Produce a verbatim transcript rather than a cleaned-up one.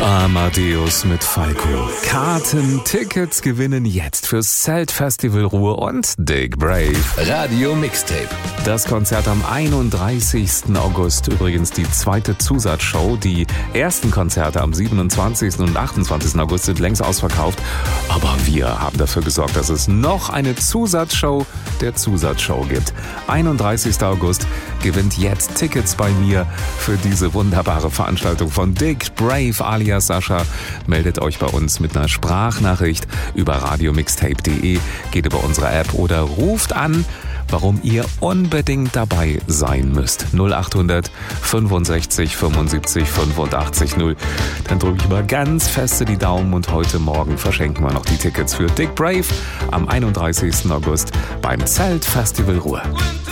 Amadeus mit Falco. Karten, Tickets gewinnen jetzt fürs Zeltfestival Ruhr und Dick Brave. Radio Mixtape. Das Konzert am einunddreißigsten August, übrigens die zweite Zusatzshow. Die ersten Konzerte am siebenundzwanzigsten und achtundzwanzigsten August sind längst ausverkauft. Aber wir haben dafür gesorgt, dass es noch eine Zusatzshow der Zusatzshow gibt. einunddreißigsten August gewinnt jetzt Tickets bei mir für diese wunderbare Veranstaltung von Dick Brave alias Sascha. Meldet euch bei uns mit einer Sprachnachricht über radiomixtape punkt de, geht über unsere App oder ruft an, warum ihr unbedingt dabei sein müsst. null achthundert fünfundsechzig fünfundsiebzig fünfundachtzig null. Dann drücke ich mal ganz feste die Daumen und heute Morgen verschenken wir noch die Tickets für Dick Brave am einunddreißigsten August beim Zeltfestival Ruhr.